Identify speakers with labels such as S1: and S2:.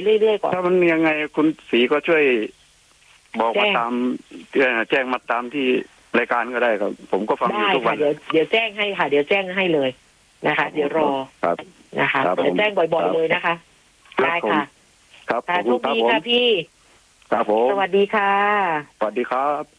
S1: เรื่อยๆก่อน
S2: ถ้ามันยังไงคุณศรีก็ช่วยบอกมาตามแจ้งมาตามที่รายการก็ได้ครับผมก็ฟังอยู่ทุกวัน
S1: เดี๋ยวแจ้งให้ค่ะเดี๋ยวแจ้งให้เลยนะคะเดี๋ยวรอนะคะเดี๋ยวแจ้งบ่อยๆเลยนะคะได้ค่ะ
S2: ครับ
S1: โชคดีค่ะพี่
S2: ครับผม
S1: สวัสดีค่ะ
S2: สวัสดีครับ